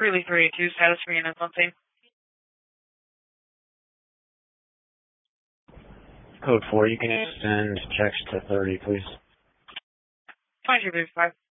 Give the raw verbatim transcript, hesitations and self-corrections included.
Greeley three eight two, status for units on scene. Code four, you can extend checks to thirty, please. twenty-two fifty-five.